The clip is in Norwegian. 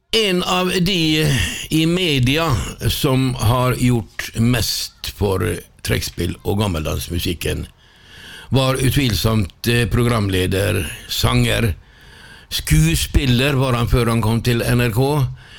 En av de i media som har gjort mest for trekkspill og gammeldansmusikken var utvilsomt programleder, sanger, skuespiller var han før han kom til NRK,